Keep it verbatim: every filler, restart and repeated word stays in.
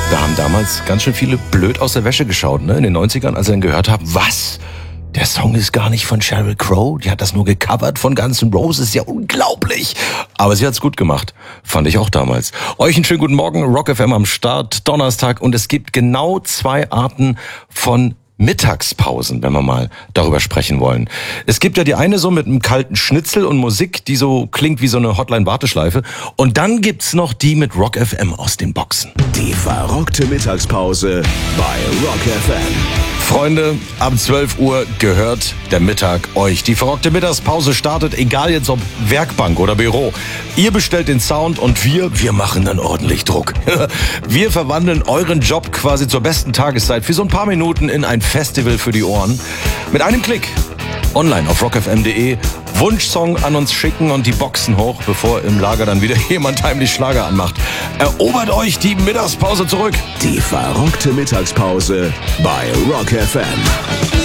Da haben damals ganz schön viele blöd aus der Wäsche geschaut, ne? In den neunzigern, als sie dann gehört haben, was? Der Song ist gar nicht von Sheryl Crow, die hat das nur gecovert von Guns N' Roses, ja unglaublich. Aber sie hat's gut gemacht, fand ich auch damals. Euch einen schönen guten Morgen, Rock F M am Start, Donnerstag, und es gibt genau zwei Arten von Mittagspausen, wenn wir mal darüber sprechen wollen. Es gibt ja die eine so mit einem kalten Schnitzel und Musik, die so klingt wie so eine Hotline-Warteschleife. Und dann gibt's noch die mit Rock F M aus den Boxen. Die verrückte Mittagspause bei Rock F M. Freunde, ab zwölf Uhr gehört der Mittag euch. Die verrückte Mittagspause startet, egal jetzt ob Werkbank oder Büro. Ihr bestellt den Sound und wir, wir machen dann ordentlich Druck. Wir verwandeln euren Job quasi zur besten Tageszeit für so ein paar Minuten in ein Festival für die Ohren. Mit einem Klick online auf rock f m punkt d e, Wunschsong an uns schicken und die Boxen hoch, bevor im Lager dann wieder jemand heimlich Schlager anmacht. Erobert euch die Mittagspause zurück. Die verrückte Mittagspause bei Rock F M.